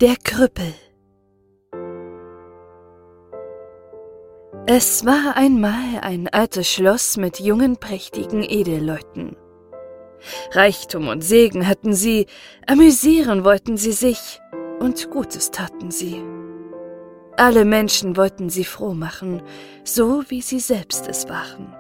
Der Krüppel. Es war einmal ein altes Schloss mit jungen, prächtigen Edelleuten. Reichtum und Segen hatten sie, amüsieren wollten sie sich und Gutes taten sie. Alle Menschen wollten sie froh machen, so wie sie selbst es waren.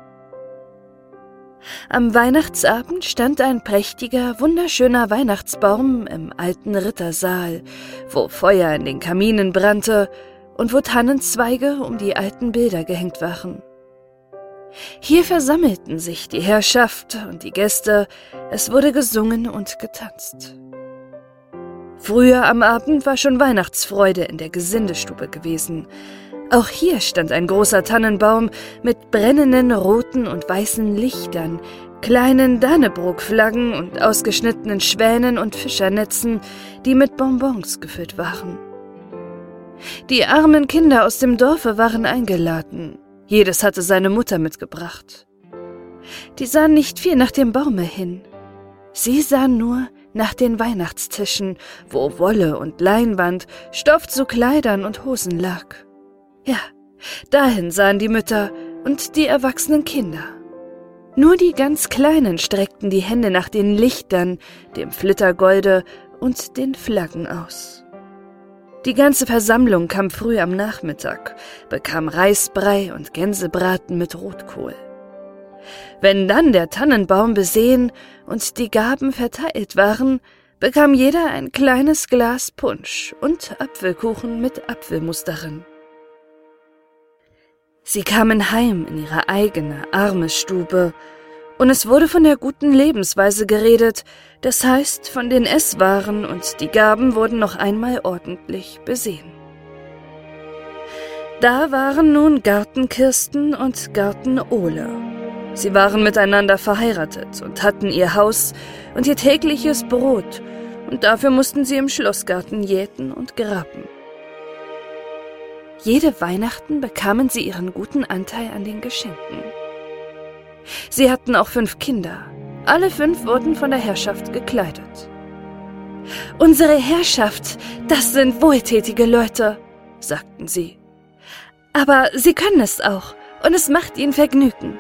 Am Weihnachtsabend stand ein prächtiger, wunderschöner Weihnachtsbaum im alten Rittersaal, wo Feuer in den Kaminen brannte und wo Tannenzweige um die alten Bilder gehängt waren. Hier versammelten sich die Herrschaft und die Gäste, es wurde gesungen und getanzt. Früher am Abend war schon Weihnachtsfreude in der Gesindestube gewesen. Auch hier stand ein großer Tannenbaum mit brennenden roten und weißen Lichtern, kleinen Dannebrogflaggen und ausgeschnittenen Schwänen und Fischernetzen, die mit Bonbons gefüllt waren. Die armen Kinder aus dem Dorfe waren eingeladen. Jedes hatte seine Mutter mitgebracht. Die sahen nicht viel nach dem Baume hin. Sie sahen nur nach den Weihnachtstischen, wo Wolle und Leinwand, Stoff zu Kleidern und Hosen lag. Ja, dahin sahen die Mütter und die erwachsenen Kinder. Nur die ganz Kleinen streckten die Hände nach den Lichtern, dem Flittergolde und den Flaggen aus. Die ganze Versammlung kam früh am Nachmittag, bekam Reisbrei und Gänsebraten mit Rotkohl. Wenn dann der Tannenbaum besehen und die Gaben verteilt waren, bekam jeder ein kleines Glas Punsch und Apfelkuchen mit Apfelmus darin. Sie kamen heim in ihre eigene, arme Stube, und es wurde von der guten Lebensweise geredet, das heißt von den Esswaren, und die Gaben wurden noch einmal ordentlich besehen. Da waren nun Gartenkirsten und Gartenole. Sie waren miteinander verheiratet und hatten ihr Haus und ihr tägliches Brot, und dafür mussten sie im Schlossgarten jäten und graben. Jede Weihnachten bekamen sie ihren guten Anteil an den Geschenken. Sie hatten auch 5 Kinder. Alle 5 wurden von der Herrschaft gekleidet. »Unsere Herrschaft, das sind wohltätige Leute«, sagten sie. »Aber sie können es auch, und es macht ihnen Vergnügen.«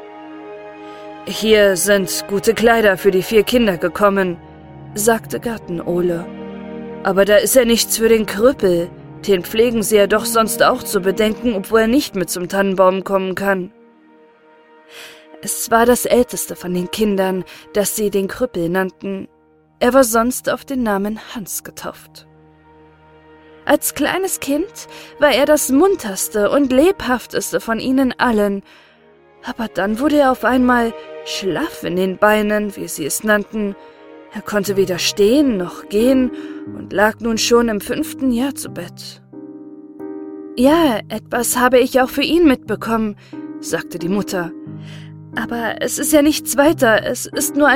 »Hier sind gute Kleider für die 4 Kinder gekommen«, sagte Gartenole. »Aber da ist ja nichts für den Krüppel. Den pflegen sie ja doch sonst auch zu bedenken, obwohl er nicht mit zum Tannenbaum kommen kann.« Es war das älteste von den Kindern, das sie den Krüppel nannten. Er war sonst auf den Namen Hans getauft. Als kleines Kind war er das munterste und lebhafteste von ihnen allen, aber dann wurde er auf einmal schlaff in den Beinen, wie sie es nannten. Er konnte weder stehen noch gehen und lag nun schon im 5. Jahr zu Bett. »Ja, etwas habe ich auch für ihn mitbekommen«, sagte die Mutter. »Aber es ist ja nichts weiter, es ist nur